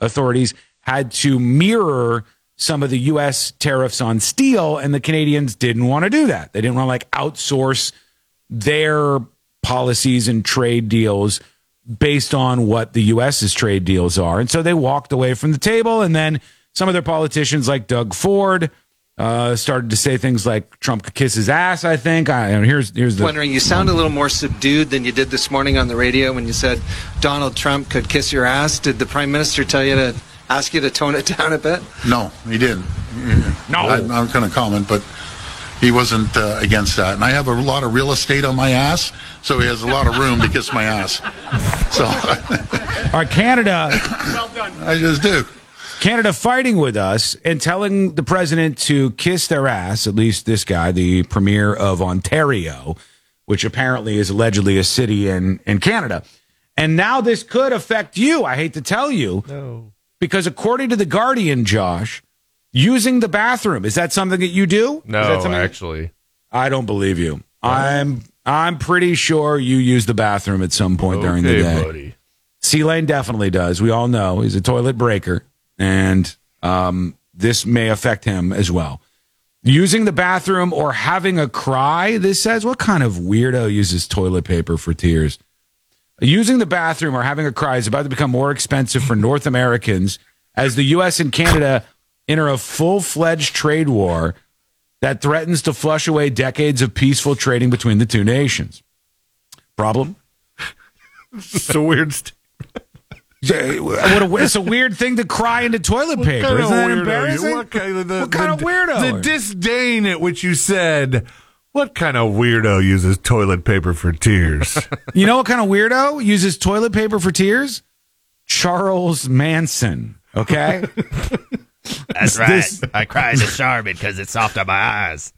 authorities had to mirror some of the U.S. tariffs on steel, and the Canadians didn't want to do that. They didn't want to like outsource their policies and trade deals based on what the U.S.'s trade deals are. And so they walked away from the table, and then some of their politicians like Doug Ford started to say things like Trump could kiss his ass, I think. Here's the... Wondering, you sound a little more subdued than you did this morning on the radio when you said Donald Trump could kiss your ass. Did the Prime Minister tell you to ask you to tone it down a bit? No, he didn't. No. I'm not going to comment, but he wasn't against that. And I have a lot of real estate on my ass, so he has a lot of room to kiss my ass. So, All right, Canada... Well done. I just do. Canada fighting with us and telling the president to kiss their ass, at least this guy, the premier of Ontario, which apparently is allegedly a city in Canada. And now this could affect you, I hate to tell you, because according to The Guardian, Josh, using the bathroom, is that something that you do? No, actually. I don't believe you. I'm pretty sure you use the bathroom at some point during the day. Buddy. C-Lane definitely does. We all know he's a toilet breaker. And this may affect him as well. Using the bathroom or having a cry, this says, what kind of weirdo uses toilet paper for tears? Using the bathroom or having a cry is about to become more expensive for North Americans as the U.S. and Canada enter a full-fledged trade war that threatens to flush away decades of peaceful trading between the two nations. Problem? It's a weird It's a weird thing to cry into toilet paper. Isn't that embarrassing? What kind of weirdo? The disdain at which you said, what kind of weirdo uses toilet paper for tears? You know what kind of weirdo uses toilet paper for tears? Charles Manson. Okay? That's right. I cry in the shower because it's soft on my eyes.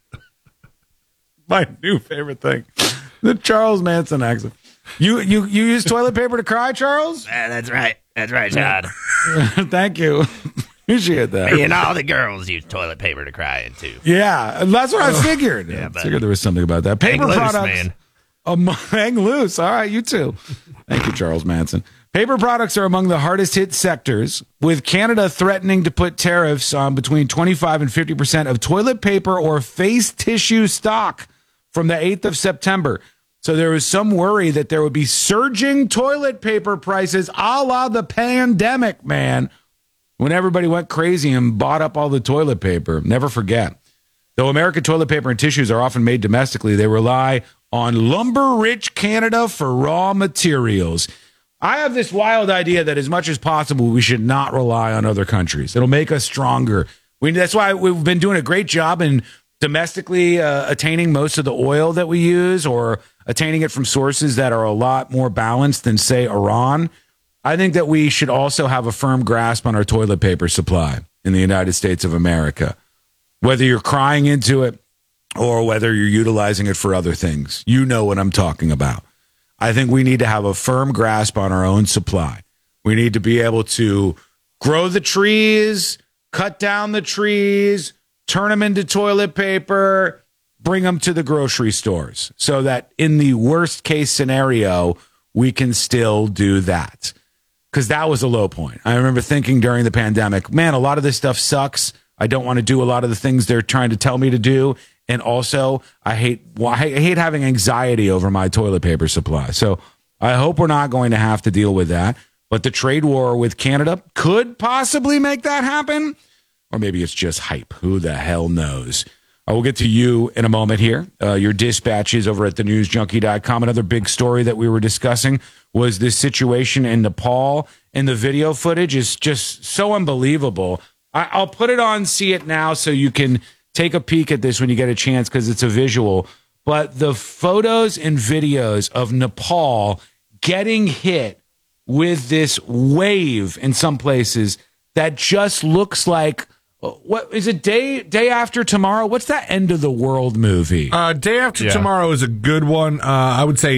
My new favorite thing. The Charles Manson accent. You use toilet paper to cry, Charles? That's right. That's right, John. Thank you. Appreciate that. And all the girls use toilet paper to cry into. Yeah, that's what I figured. Yeah, I figured there was something about that. Paper loose, products. man. Hang loose. All right, you too. Thank you, Charles Manson. Paper products are among the hardest hit sectors, with Canada threatening to put tariffs on between 25 and 50% of toilet paper or face tissue stock from the 8th of September. So there was some worry that there would be surging toilet paper prices a la the pandemic, man, when everybody went crazy and bought up all the toilet paper. Never forget. Though American toilet paper and tissues are often made domestically, they rely on lumber-rich Canada for raw materials. I have this wild idea that as much as possible, we should not rely on other countries. It'll make us stronger. That's why we've been doing a great job in domestically attaining most of the oil that we use, or attaining it from sources that are a lot more balanced than, say, Iran. I think that we should also have a firm grasp on our toilet paper supply in the United States of America. Whether you're crying into it or whether you're utilizing it for other things, you know what I'm talking about. I think we need to have a firm grasp on our own supply. We need to be able to grow the trees, cut down the trees, turn them into toilet paper, bring them to the grocery stores, so that in the worst case scenario, we can still do that. Because that was a low point. I remember thinking during the pandemic, man, a lot of this stuff sucks. I don't want to do a lot of the things they're trying to tell me to do. And also, I hate having anxiety over my toilet paper supply. So I hope we're not going to have to deal with that. But the trade war with Canada could possibly make that happen. Or maybe it's just hype. Who the hell knows? I will get to you in a moment here. Your dispatches over at thenewsjunkie.com. Another big story that we were discussing was this situation in Nepal. And the video footage is just so unbelievable. I'll put it on See It Now so you can take a peek at this when you get a chance, because it's a visual. But the photos and videos of Nepal getting hit with this wave in some places that just looks like, what is it, day after tomorrow? What's that End of the World movie? Day After Tomorrow is a good one. I would say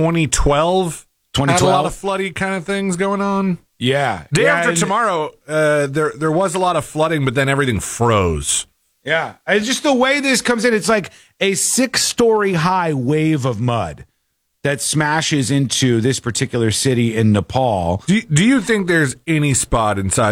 2012. 2012 had a lot of floody kind of things going on. Yeah. Day After Tomorrow, there was a lot of flooding, but then everything froze. Yeah. It's just the way this comes in. It's like a 6-story high wave of mud that smashes into this particular city in Nepal. Do you think there's any spot inside